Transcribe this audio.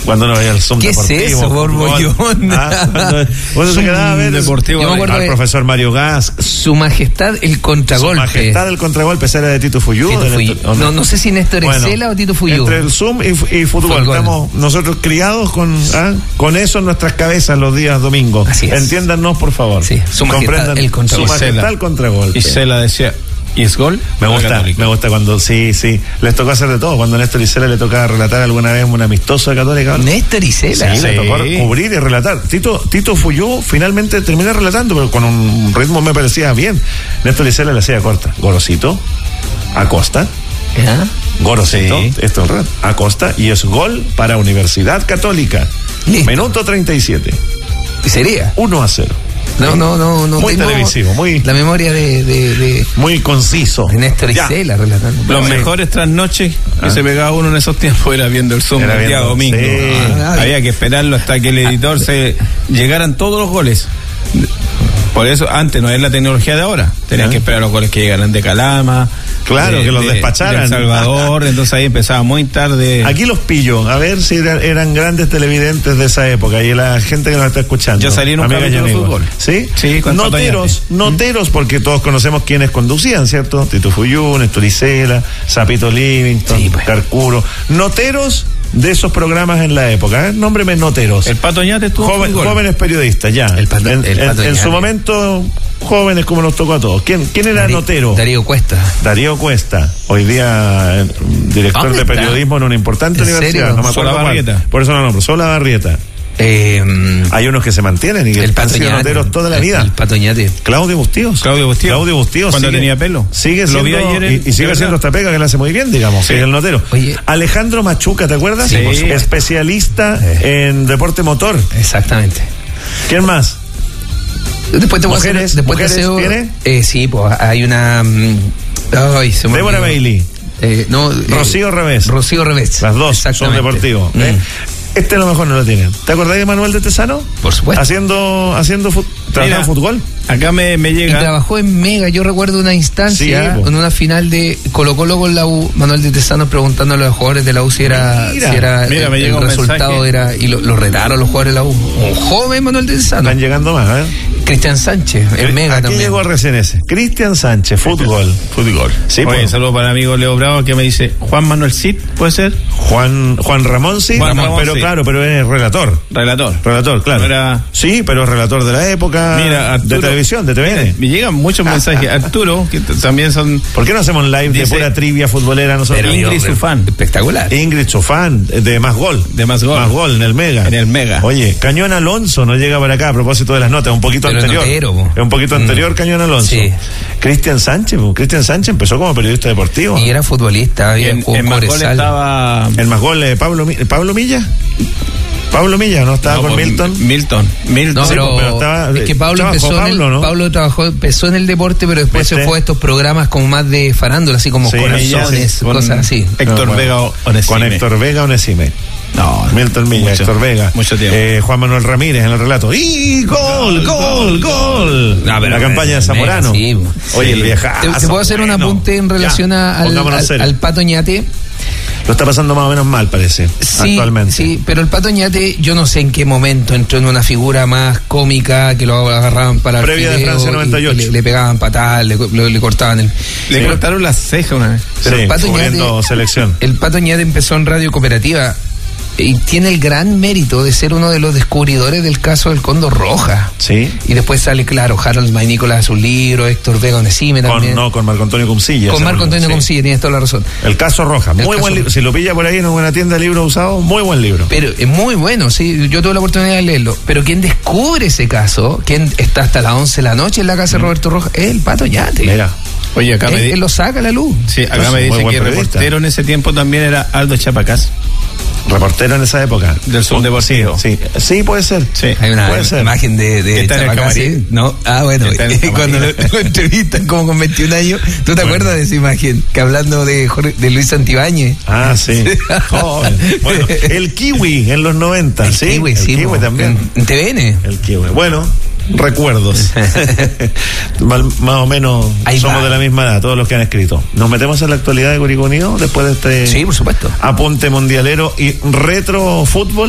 Cuando no había el Zoom ¿Qué deportivo. ¿Qué es eso, Borbollón? Cuando se quedaba a ver deportivo al profesor Mario Gas. Su Majestad el Contragolpe. Su Majestad el Contragolpe, esa era de Tito Fuyú. No sé si Néstor Excela o Tito Fuyú. Entre el Zoom y fútbol. Estamos nosotros criados con eso en nuestras cabezas los días domingos. Entiéndanos, por favor. Sí, Su Majestad el Contragolpe. Su Majestad el Contragolpe. Y Cela decía... ¿Y es gol? Me gusta cuando, sí, les tocó hacer de todo. Cuando a Néstor Isela le tocaba relatar alguna vez un amistoso de Católica. Néstor Isela. Sí, le tocó cubrir y relatar. Tito Fuyú finalmente termina relatando, pero con un ritmo me parecía bien. Néstor Isela le hacía corta. Gorosito, Acosta. Gorosito, esto es el rato. Acosta, y es gol para Universidad Católica. Listo. Minuto 37. ¿Y sería? 1-0. No. Muy televisivo, muy. La memoria de muy conciso. De Néstor Isela relatando. Los mejores trasnoches que se pegaba uno en esos tiempos era viendo el Zoom el día domingo. Sí. Había que esperarlo hasta que el editor llegaran todos los goles. Por eso, antes no es la tecnología de ahora. Tenías que esperar los goles que llegaran de Calama. Claro, que los despacharan. De El Salvador, entonces ahí empezaba muy tarde. Aquí los pillo, a ver si eran grandes televidentes de esa época y la gente que nos está escuchando. Yo salí en un capítulo de fútbol. ¿Sí? Sí, con noteros, porque todos conocemos quiénes conducían, ¿cierto? Tito Fuyú, Néstor Isela, Zapito Livington, Carcuro. Noteros de esos programas en la época, nómbreme noteros. El Pato Ñate estuvo jóvenes periodistas, ya. En su momento, jóvenes como nos tocó a todos. ¿Quién era notero? Darío Cuesta. Hoy día director de periodismo en una importante universidad. No me acuerdo cuál. Por eso no nombro. Sola Barrieta. Hay unos que se mantienen y que han sido noteros toda la vida. El Pato Ñate. Claudio Bustíos. Cuando tenía pelo. Sigue siendo, y sigue haciendo esta pega que le hace muy bien, digamos. Sí. Es el notero. Oye. Alejandro Machuca, ¿te acuerdas? Sí. Especialista en deporte motor. Exactamente. ¿Quién más? Después te voy ¿Mujeres? ¿Tiene? Sí, pues hay una... Débora Bailey. Rocío Revés. Las dos son deportivos. Este a lo mejor no lo tienen. ¿Te acordás de Manuel de Tesano? Por supuesto. ¿Trabajando en fútbol? Acá me llega. Y trabajó en Mega. Yo recuerdo una instancia en una final de Colo-Colo con la U. Manuel de Tesano preguntando a los jugadores de la U si era el resultado era, y lo retaron los jugadores de la U. Un joven Manuel de Tesano. Están llegando más, ¿eh? Cristian Sánchez, en Mega aquí también. Llegó recién ese. Cristian Sánchez, fútbol. Sí, oye, saludo para mi amigo Leo Bravo que me dice Juan Manuel Cid, ¿puede ser? Juan Ramón Cid. Claro, pero es relator, claro. Sí, pero es relator de la época. Mira, Arturo, de televisión, de TVN. Me llegan muchos mensajes. Arturo, que también son... ¿Por qué no hacemos live de pura trivia futbolera nosotros? Pero Ingrid Sufán. Espectacular. Ingrid Sufán, de Más Gol. Más Gol, en el Mega. Oye, Cañón Alonso no llega para acá a propósito de las notas, un poquito pero anterior. Es un poquito anterior Cañón Alonso. Sí. Cristian Sánchez empezó como periodista deportivo. Y era futbolista. En Más Gol estaba... El Más Gol, Pablo Milla. Pablo Milla, ¿no? Estaba con Milton. No, sí, pero estaba, es que Pablo empezó en el deporte, pero después se fue a estos programas como más de farándula, así como Corazones, cosas así. Héctor Vega Onesime. Con Héctor Vega Onesime. No, Milton Milla, Héctor Vega. Mucho tiempo. Juan Manuel Ramírez en el relato. ¡Y gol! No, la campaña de Zamorano. Sí. Oye, el viejazo. ¿Te puedo hacer un apunte en relación al Pato Ñate? Lo está pasando más o menos mal, parece, actualmente. Sí, pero el Pato Ñate, yo no sé en qué momento entró en una figura más cómica, que lo agarraban para previa de Francia 98. Le pegaban patadas, le cortaban le cortaron las cejas una vez. Pero el Pato Ñate, selección. El Pato Ñate empezó en Radio Cooperativa y tiene el gran mérito de ser uno de los descubridores del caso del Cóndor Roja. Sí. Y después sale, claro, Harold Maynícola, su libro, Héctor Vega Onesime también. Con Marco Antonio Cumcilla. Con Marco Antonio Cumcilla, tienes toda la razón. El caso Roja, muy buen libro. Si lo pilla por ahí en una tienda de libros usados, muy buen libro. Pero es muy bueno, sí, yo tuve la oportunidad de leerlo. Pero quien descubre ese caso, quien está hasta las 11 de la noche en la casa de Roberto Roja, es el Pato Ñate. Mira. Oye, acá él lo saca a la luz. Sí, acá me dice que reportero en ese tiempo también era Aldo Chapacás. Reportero en esa época. Del Zoom deportivo. Sí, puede ser. Sí. Hay una imagen de Chapacás, ¿sí? ¿No? Bueno, cuando lo entrevistan como con 21 años, ¿tú te acuerdas de esa imagen? Que hablando de Luis Santibáñez. Sí. Bueno, el Kiwi en los 90. El Kiwi, sí. El Kiwi también. En TVN. El Kiwi. Bueno, recuerdos. Más o menos somos de la misma edad, todos los que han escrito. Nos metemos en la actualidad de Curicó Unido después de este sí, por supuesto, apunte mundialero y retro fútbol.